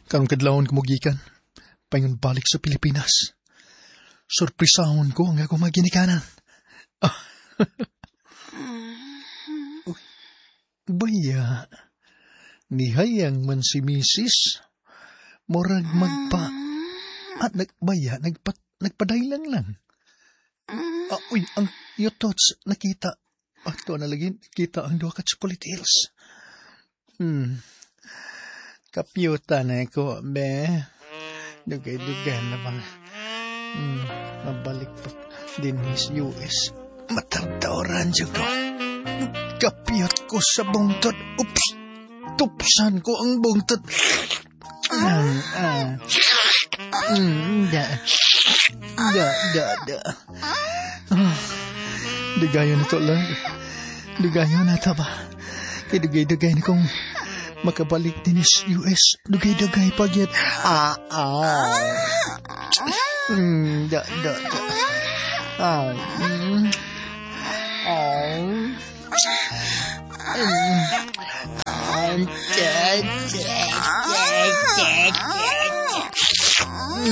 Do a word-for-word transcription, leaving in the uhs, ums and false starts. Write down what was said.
Karong kadlawon ko mogikan, paingon balik sa Pilipinas. Surprisahon ko ang ako maginikanan. Ah. Uy, baya, nihayang man si misis. Morag magpa, at nagbaya, nagpa, nagpadailang lang. Ah, uy, ang yutots, nakita. Ato na lagi, kita ang duha ka chocolate hills. Hmm. Kapyuta na ako, be. Dugay-dugay na bang hmm, mabalik po din his U S. Matagtaoran dyan ko. Kapyut ko sa bungtot. Oops! Tupsan ko ang bungtot. Ah, ah. Mm, da. Da, da, da. Ah, dugayon na to lang. Dugayon na to ba? Kaya dugay-dugay na kong makabalik din is U S. Dugay-dugay pa yun. Ah, ah. Mm, da, da, da. Ah, mm. Ah. Mm. Ah, da, da, da, da, da.